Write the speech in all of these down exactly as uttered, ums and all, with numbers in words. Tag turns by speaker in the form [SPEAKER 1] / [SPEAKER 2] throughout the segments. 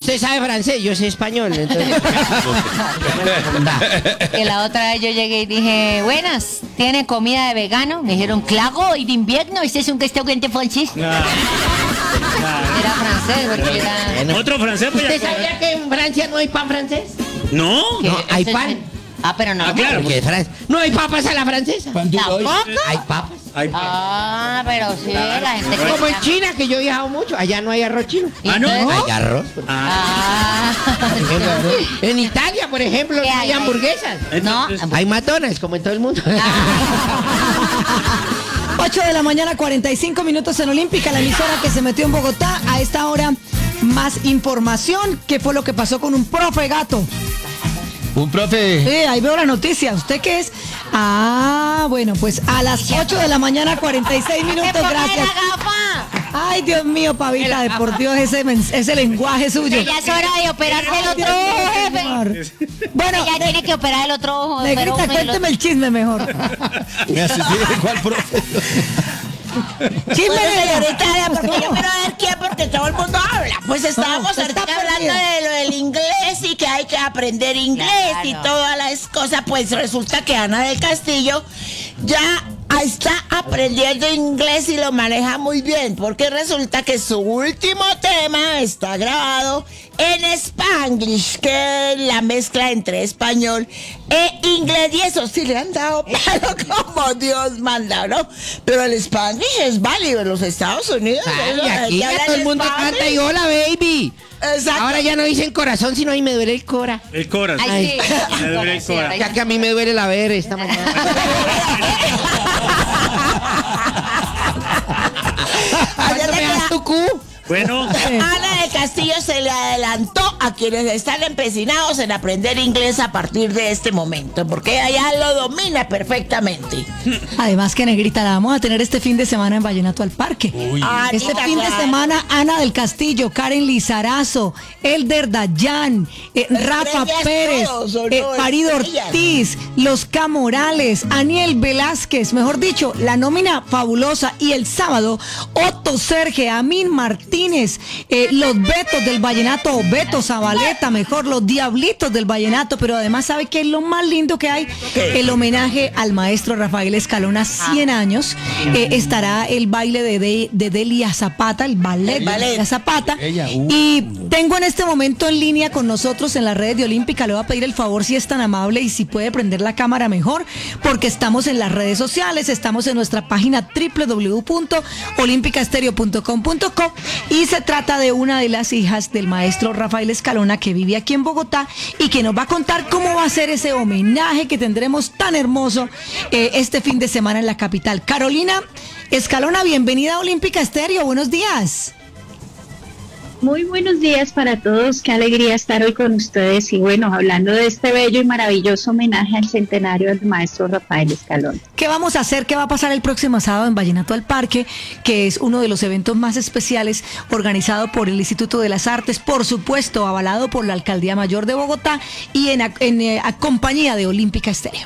[SPEAKER 1] usted sabe francés, yo sé español, entonces...
[SPEAKER 2] Que la otra vez yo llegué y dije, buenas, ¿tiene comida de vegano? Me dijeron, claro, y de invierno, ¿este es un restaurante francés?
[SPEAKER 3] No. No.
[SPEAKER 2] Era francés, porque era...
[SPEAKER 3] Otro francés, pues.
[SPEAKER 1] ¿Usted sabía que en Francia no hay pan francés?
[SPEAKER 3] No.
[SPEAKER 1] No, hay
[SPEAKER 2] Ese-
[SPEAKER 1] pan.
[SPEAKER 2] Ah, pero no.
[SPEAKER 3] Ah, claro.
[SPEAKER 1] Porque es Francia. No hay papas a la francesa.
[SPEAKER 2] ¿Tampoco?
[SPEAKER 1] Hay papas.
[SPEAKER 3] Ay,
[SPEAKER 2] Ah, pero sí, la gente...
[SPEAKER 1] Como
[SPEAKER 2] que-
[SPEAKER 1] en China, que yo he viajado mucho, allá no hay arroz chino.
[SPEAKER 3] Ah, ¿no?
[SPEAKER 2] Entonces-
[SPEAKER 1] Hay arroz.
[SPEAKER 2] Ah.
[SPEAKER 1] En Italia, por ejemplo,
[SPEAKER 2] ¿Qué
[SPEAKER 1] no
[SPEAKER 2] hay?
[SPEAKER 1] hay hamburguesas.
[SPEAKER 2] No,
[SPEAKER 3] Entonces-
[SPEAKER 1] Hay McDonald's, como en todo el mundo.
[SPEAKER 4] ocho de la mañana, cuarenta y cinco minutos en Olímpica, la emisora que se metió en Bogotá. A esta hora, más información. ¿Qué fue lo que pasó con un profe gato?
[SPEAKER 5] Un profe.
[SPEAKER 4] Sí, ahí veo la noticia. ¿Usted qué es? Ah, bueno, pues a las ocho de la mañana, cuarenta y seis minutos,
[SPEAKER 2] ¡Me pone
[SPEAKER 4] gracias.
[SPEAKER 2] la gafa!
[SPEAKER 4] Ay, Dios mío, Pavita, de por Dios, ese, mens- ese lenguaje suyo.
[SPEAKER 2] Que ya es hora de operarse el otro ojo, jefe.
[SPEAKER 4] Señor. Bueno,
[SPEAKER 2] Ya tiene que operar el otro ojo. pero
[SPEAKER 4] Negrita,
[SPEAKER 2] uno y el
[SPEAKER 4] cuénteme
[SPEAKER 2] otro.
[SPEAKER 4] el chisme mejor.
[SPEAKER 5] Me asistí cuál profe.
[SPEAKER 4] Chisme,
[SPEAKER 6] Bueno,
[SPEAKER 4] negra.
[SPEAKER 6] señorita, vea, porque yo quiero ver quién, porque todo el mundo habla. Pues estábamos
[SPEAKER 4] usted está
[SPEAKER 6] ahorita hablando
[SPEAKER 4] perdida.
[SPEAKER 6] de lo del inglés y que hay que aprender inglés y
[SPEAKER 2] Claro.
[SPEAKER 6] todas las cosas. Pues resulta que Ana del Castillo ya está aprendiendo inglés y lo maneja muy bien, porque resulta que su último tema está grabado en Spanglish, que es la mezcla entre español e inglés, y eso sí le han dado palo como Dios manda, ¿no? Pero el Spanglish es válido en los Estados Unidos.
[SPEAKER 1] Ay,
[SPEAKER 6] eso,
[SPEAKER 1] aquí
[SPEAKER 6] que
[SPEAKER 1] ya
[SPEAKER 6] hablan
[SPEAKER 1] todo el mundo
[SPEAKER 6] Spanglish.
[SPEAKER 1] canta y hola, baby.
[SPEAKER 6] Exacto.
[SPEAKER 1] Ahora ya no dicen corazón, sino ahí me duele el cora.
[SPEAKER 3] El cora.
[SPEAKER 2] Ay, sí.
[SPEAKER 3] Me duele el cora.
[SPEAKER 1] Ya que a mí me duele la ver esta mañana.
[SPEAKER 6] Allá
[SPEAKER 1] ¿Cuánto
[SPEAKER 6] te
[SPEAKER 1] me das
[SPEAKER 6] queda-
[SPEAKER 1] tu cu?
[SPEAKER 3] Bueno,
[SPEAKER 6] Ana del Castillo se le adelantó a quienes están empecinados en aprender inglés a partir de este momento, porque ella ya lo domina perfectamente.
[SPEAKER 4] Además que Negrita, la vamos a tener este fin de semana en Vallenato al Parque.
[SPEAKER 6] Anita,
[SPEAKER 4] Este fin de
[SPEAKER 6] claro.
[SPEAKER 4] semana, Ana del Castillo, Karen Lizarazo, Elder Dayan, eh, Rafa
[SPEAKER 6] Estrellas
[SPEAKER 4] Pérez,
[SPEAKER 6] todos, ¿o
[SPEAKER 4] eh,
[SPEAKER 6] no?
[SPEAKER 4] Farido
[SPEAKER 6] Estrellas.
[SPEAKER 4] Ortiz, Los Camorales, Aniel Velázquez, mejor dicho, la nómina fabulosa. Y el sábado, Otto Serge, Amin Martínez, eh, los Betos del Vallenato, o Beto Zabaleta, mejor, los Diablitos del Vallenato. Pero además, ¿sabe qué es lo más lindo que hay? El homenaje al maestro Rafael Escalona, cien años. Eh, estará el baile de, de, de Delia Zapata, el ballet,
[SPEAKER 6] El
[SPEAKER 4] de
[SPEAKER 6] ballet.
[SPEAKER 4] Delia Zapata.
[SPEAKER 5] Ella, uh.
[SPEAKER 4] Y tengo en este momento en línea con nosotros en las redes de Olímpica. Le voy a pedir el favor, si es tan amable, y si puede prender la cámara mejor, porque estamos en las redes sociales, estamos en nuestra página doble u doble u doble u punto olímpica estéreo punto com punto co, y se trata de una de las hijas del maestro Rafael Escalona, que vive aquí en Bogotá y que nos va a contar cómo va a ser ese homenaje que tendremos tan hermoso eh, este fin de semana en la capital. Carolina Escalona, bienvenida a Olímpica Estéreo, buenos días.
[SPEAKER 7] Muy buenos días para todos, qué alegría estar hoy con ustedes y bueno, hablando de este bello y maravilloso homenaje al centenario del maestro Rafael Escalona.
[SPEAKER 4] ¿Qué vamos a hacer? ¿Qué va a pasar el próximo sábado en Vallenato al Parque? Que es uno de los eventos más especiales organizado por el Instituto de las Artes, por supuesto, avalado por la Alcaldía Mayor de Bogotá y en, a- en, eh, a compañía de Olímpica Estéreo.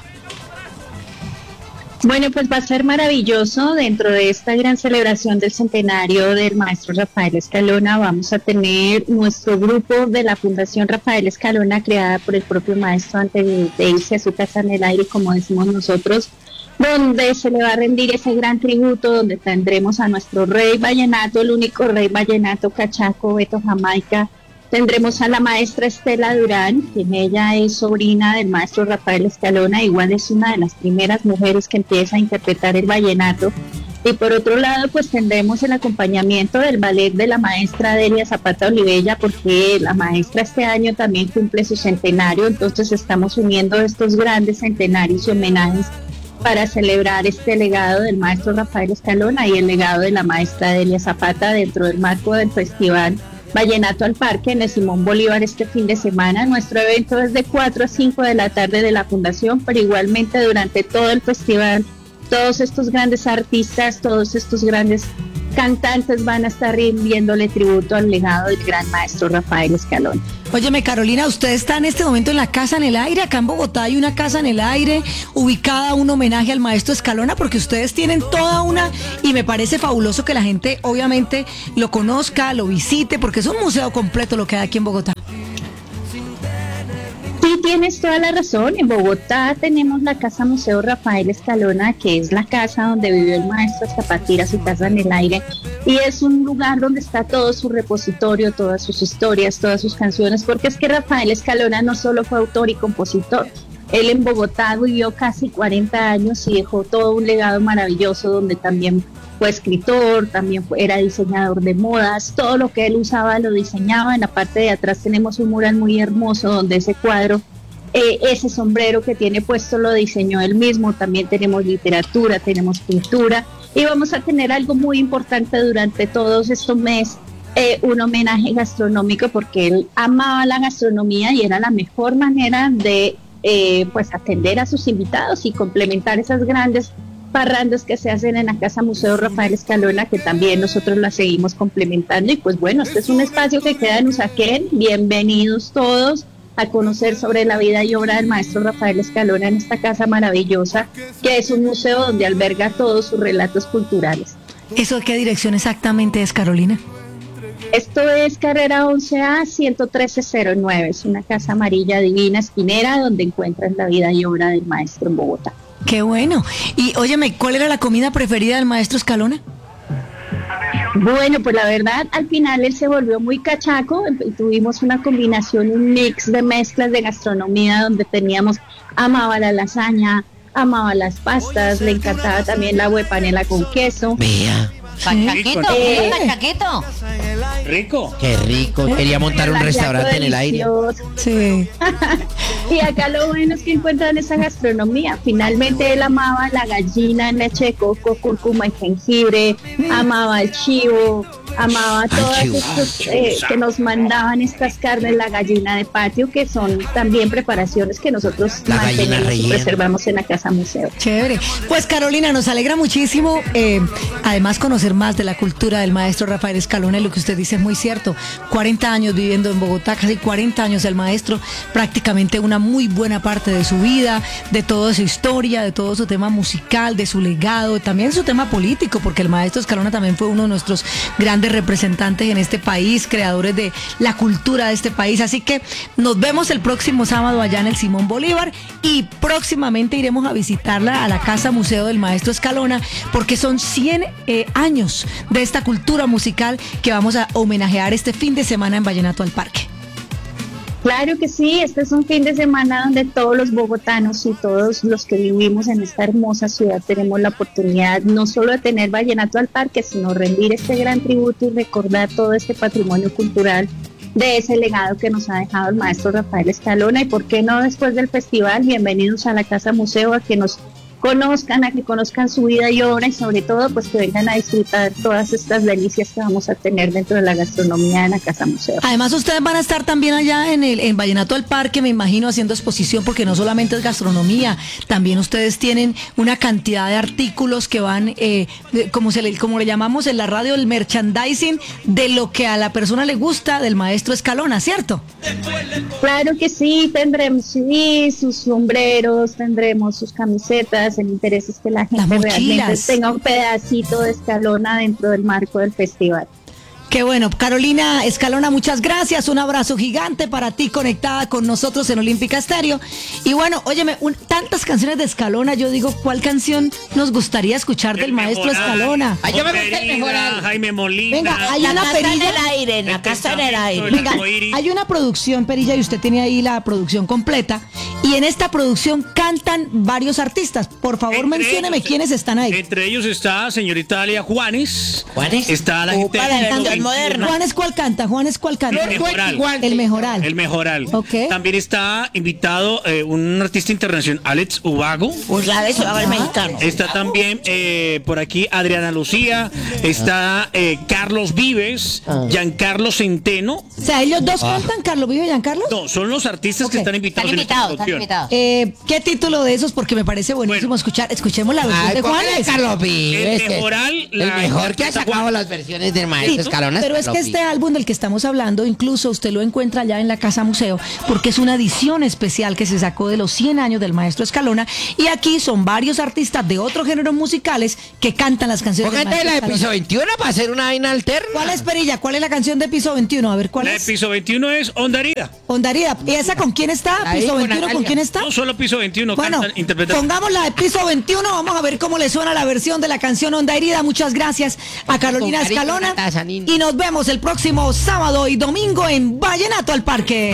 [SPEAKER 7] Bueno, pues va a ser maravilloso dentro de esta gran celebración del centenario del maestro Rafael Escalona. Vamos a tener nuestro grupo de la Fundación Rafael Escalona, creada por el propio maestro antes de, de irse a su casa en el aire, como decimos nosotros, donde se le va a rendir ese gran tributo, donde tendremos a nuestro rey vallenato, el único rey vallenato cachaco, Beto Jamaica. Tendremos a la maestra Estela Durán, quien ella es sobrina del maestro Rafael Escalona, igual es una de las primeras mujeres que empieza a interpretar el vallenato. Y por otro lado, pues tendremos el acompañamiento del ballet de la maestra Delia Zapata Olivella, porque la maestra este año también cumple su centenario, entonces estamos uniendo estos grandes centenarios y homenajes para celebrar este legado del maestro Rafael Escalona y el legado de la maestra Delia Zapata dentro del marco del festival Vallenato al Parque en el Simón Bolívar este fin de semana. Nuestro evento es de cuatro a cinco de la tarde de la Fundación, pero igualmente durante todo el festival, todos estos grandes artistas, todos estos grandes cantantes van a estar rindiéndole tributo al legado del gran maestro Rafael Escalona.
[SPEAKER 4] Óyeme, Carolina, usted está en este momento en la Casa en el Aire. Acá en Bogotá hay una Casa en el Aire ubicada, un homenaje al maestro Escalona, porque ustedes tienen toda una, y me parece fabuloso que la gente obviamente lo conozca, lo visite, porque es un museo completo lo que hay aquí en Bogotá.
[SPEAKER 7] tienes toda la razón. En Bogotá tenemos la Casa Museo Rafael Escalona, que es la casa donde vivió el maestro hasta partir a su casa en el aire. Y es un lugar donde está todo su repositorio, todas sus historias, todas sus canciones, porque es que Rafael Escalona no solo fue autor y compositor. Él en Bogotá vivió casi cuarenta años y dejó todo un legado maravilloso donde también fue escritor, también fue, era diseñador de modas, todo lo que él usaba lo diseñaba. En la parte de atrás tenemos un mural muy hermoso donde ese cuadro, eh, ese sombrero que tiene puesto lo diseñó él mismo. También tenemos literatura, tenemos pintura y vamos a tener algo muy importante durante todos estos meses. Eh, un homenaje gastronómico porque él amaba la gastronomía y era la mejor manera de eh, pues atender a sus invitados y complementar esas grandes parrandas que se hacen en la Casa Museo Rafael Escalona, que también nosotros la seguimos complementando. Y pues bueno, este es un espacio que queda en Usaquén. Bienvenidos todos a conocer sobre la vida y obra del maestro Rafael Escalona en esta casa maravillosa, que es un museo donde alberga todos sus relatos culturales.
[SPEAKER 4] ¿Eso qué dirección exactamente es, Carolina?
[SPEAKER 7] Esto es carrera once A ciento trece cero nueve, es una casa amarilla divina esquinera donde encuentras la vida y obra del maestro en Bogotá.
[SPEAKER 4] Qué bueno. Y óyeme, ¿cuál era la comida preferida del maestro Escalona?
[SPEAKER 7] Bueno, pues la verdad, al final él se volvió muy cachaco y tuvimos una combinación, un mix de mezclas de gastronomía donde teníamos, amaba la lasaña, amaba las pastas, le encantaba también la huepanela con queso.
[SPEAKER 1] Vea,
[SPEAKER 2] Pachaquito,
[SPEAKER 7] Eh.
[SPEAKER 2] ¿qué Pachaquito?
[SPEAKER 3] Rico.
[SPEAKER 1] qué rico. Quería montar un
[SPEAKER 7] Plato
[SPEAKER 1] restaurante en el aire.
[SPEAKER 7] delicioso.
[SPEAKER 4] Sí.
[SPEAKER 7] Y acá lo bueno es que encuentran esa gastronomía. Finalmente él amaba la gallina en leche de coco, cúrcuma y jengibre, amaba el chivo, amaba todas
[SPEAKER 1] chivo.
[SPEAKER 7] estos eh, que nos mandaban estas carnes, la gallina de patio, que son también preparaciones que nosotros
[SPEAKER 1] La gallina
[SPEAKER 7] mantenemos y
[SPEAKER 1] rellena.
[SPEAKER 7] preservamos en la Casa Museo.
[SPEAKER 4] Chévere. Pues Carolina, nos alegra muchísimo, eh, además conocer más de la cultura del maestro Rafael Escalona, y lo que usted dice es muy cierto. cuarenta años viviendo en Bogotá, casi cuarenta años el maestro, prácticamente una muy buena parte de su vida, de toda su historia, de todo su tema musical, de su legado, también su tema político, porque el maestro Escalona también fue uno de nuestros grandes representantes en este país, creadores de la cultura de este país. Así que nos vemos el próximo sábado allá en el Simón Bolívar y próximamente iremos a visitarla a la Casa Museo del Maestro Escalona, porque son cien eh, años de esta cultura musical que vamos a homenajear este fin de semana en Vallenato al Parque.
[SPEAKER 7] Claro que sí, este es un fin de semana donde todos los bogotanos y todos los que vivimos en esta hermosa ciudad tenemos la oportunidad no solo de tener Vallenato al Parque, sino rendir este gran tributo y recordar todo este patrimonio cultural de ese legado que nos ha dejado el maestro Rafael Escalona. Y por qué no, después del festival, bienvenidos a la Casa Museo, a que nos conozcan, a que conozcan su vida y obra, y sobre todo pues que vengan a disfrutar todas estas delicias que vamos a tener dentro de la gastronomía en la Casa Museo.
[SPEAKER 4] Además, ustedes van a estar también allá en el en Vallenato al Parque, me imagino, haciendo exposición, porque no solamente es gastronomía, también ustedes tienen una cantidad de artículos que van, eh, de- como se le, como le llamamos en la radio, el merchandising de lo que a la persona le gusta del maestro Escalona, ¿cierto?
[SPEAKER 7] Claro que sí, tendremos C Ds, sus sombreros, tendremos sus camisetas. El interés es que la gente realmente
[SPEAKER 4] mochilas.
[SPEAKER 7] tenga un pedacito de Escalona dentro del marco del festival.
[SPEAKER 4] Qué bueno. Carolina Escalona, muchas gracias. Un abrazo gigante para ti, conectada con nosotros en Olímpica Estéreo. Y bueno, óyeme, un- tantas canciones de Escalona. Yo digo, ¿cuál canción nos gustaría escuchar del
[SPEAKER 3] El
[SPEAKER 4] maestro
[SPEAKER 3] Mejoral.
[SPEAKER 4] Escalona?
[SPEAKER 1] Ay, yo me gusta el
[SPEAKER 3] Operina,
[SPEAKER 1] Mejoral.
[SPEAKER 3] Jaime Molina.
[SPEAKER 4] Venga, hay
[SPEAKER 6] La
[SPEAKER 4] una
[SPEAKER 6] casa en
[SPEAKER 4] perilla.
[SPEAKER 6] el aire, la
[SPEAKER 3] El
[SPEAKER 6] casa en el
[SPEAKER 3] pensamiento,
[SPEAKER 6] aire.
[SPEAKER 3] el
[SPEAKER 4] Venga,
[SPEAKER 3] arcoíris.
[SPEAKER 4] hay una producción, Perilla, y usted tiene ahí la producción completa. Y en esta producción cantan varios artistas. Por favor,
[SPEAKER 3] Entre
[SPEAKER 4] mencióneme
[SPEAKER 3] ellos-
[SPEAKER 4] quiénes están ahí.
[SPEAKER 3] Entre ellos está señorita Alia Juanes.
[SPEAKER 1] ¿Juanes?
[SPEAKER 3] Está la gente
[SPEAKER 6] Opa, la versión
[SPEAKER 3] de
[SPEAKER 6] moderna.
[SPEAKER 4] Juanes, ¿cuál canta? Juanes, ¿cuál canta?
[SPEAKER 3] El Mejoral.
[SPEAKER 4] El Mejoral.
[SPEAKER 3] El Mejoral.
[SPEAKER 4] Ok.
[SPEAKER 3] También está invitado eh, un artista internacional, Alex Ubago.
[SPEAKER 6] Pues la de eso, el mexicano.
[SPEAKER 3] Está también eh, por aquí Adriana Lucía. Está eh, Carlos Vives, Giancarlo Centeno.
[SPEAKER 4] O sea, ellos dos cantan, Carlos Vive y Giancarlo.
[SPEAKER 3] No, son los artistas
[SPEAKER 4] Ok.
[SPEAKER 3] que están invitados
[SPEAKER 2] Están
[SPEAKER 3] en esta
[SPEAKER 2] invitados, están
[SPEAKER 3] producción.
[SPEAKER 2] invitados.
[SPEAKER 4] Eh, ¿Qué título de esos? Porque me parece buenísimo
[SPEAKER 3] Bueno.
[SPEAKER 4] escuchar. Escuchemos la versión
[SPEAKER 1] Ay,
[SPEAKER 4] de
[SPEAKER 1] póngale
[SPEAKER 4] Juanes.
[SPEAKER 1] Carlos Vives,
[SPEAKER 3] El
[SPEAKER 1] que-
[SPEAKER 3] Mejoral,
[SPEAKER 1] el
[SPEAKER 3] la-
[SPEAKER 1] mejor que ha
[SPEAKER 3] está
[SPEAKER 1] sacado
[SPEAKER 3] Juan-
[SPEAKER 1] las versiones del maestro Escalona Buenas,
[SPEAKER 4] Pero es que
[SPEAKER 1] Lofi.
[SPEAKER 4] este álbum del que estamos hablando, incluso usted lo encuentra allá en la Casa Museo, porque es una edición especial que se sacó de los cien años del maestro Escalona, y aquí son varios artistas de otros géneros musicales que cantan las canciones del
[SPEAKER 1] Póngate
[SPEAKER 4] maestro
[SPEAKER 1] la de
[SPEAKER 4] Escalona.
[SPEAKER 1] piso veintiuno para hacer una vaina alterna.
[SPEAKER 4] ¿Cuál es, Perilla? ¿Cuál es la canción de Piso veintiuno? A ver, ¿cuál
[SPEAKER 3] La de
[SPEAKER 4] es?
[SPEAKER 3] piso veintiuno es Onda Herida.
[SPEAKER 4] Ondarida. ¿Y esa con quién está?
[SPEAKER 1] Ahí,
[SPEAKER 4] ¿Piso
[SPEAKER 1] con
[SPEAKER 4] veintiuno con
[SPEAKER 1] Natalia.
[SPEAKER 4] quién está?
[SPEAKER 3] No solo piso veintiuno,
[SPEAKER 4] Bueno,
[SPEAKER 3] cantan, interpretan.
[SPEAKER 4] pongamos la de Piso veintiuno, vamos a ver cómo le suena la versión de la canción Onda Herida. Muchas gracias a Carolina
[SPEAKER 1] Con cariño,
[SPEAKER 4] Escalona
[SPEAKER 1] una taza, niña.
[SPEAKER 4] y nos vemos el próximo sábado y domingo en Vallenato al Parque.